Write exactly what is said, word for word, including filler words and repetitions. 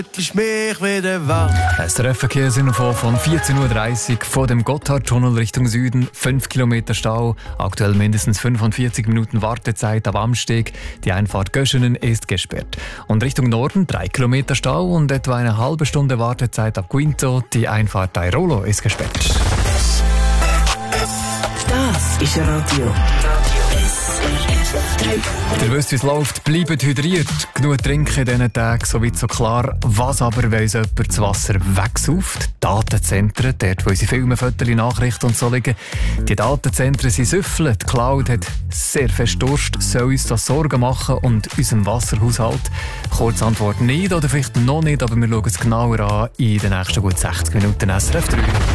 ist mich wieder wach. Das Verkehrsinfo von vierzehn Uhr dreißig vor dem Gotthardtunnel Richtung Süden. fünf Kilometer Stau, aktuell mindestens fünfundvierzig Minuten Wartezeit am Amsteg. Die Einfahrt Göschenen ist gesperrt. Und Richtung Norden drei Kilometer Stau und etwa eine halbe Stunde Wartezeit ab Quinto. Die Einfahrt Airolo ist gesperrt. Das ist Radio. Ihr wisst, wie es läuft. Bleibt hydriert. Genug trinken in diesen Tagen, soweit so klar. Was aber, wenn uns jemand das Wasser wegsauft? Datenzentren, dort wo unsere Filme, Fotos, Nachrichten und so liegen. Die Datenzentren sind Süffeln. Die Cloud hat sehr fest Durst. Soll uns das Sorgen machen und unserem Wasserhaushalt? Kurze Antwort nicht oder vielleicht noch nicht, aber wir schauen es genauer an in den nächsten gut sechzig Minuten S R F drei.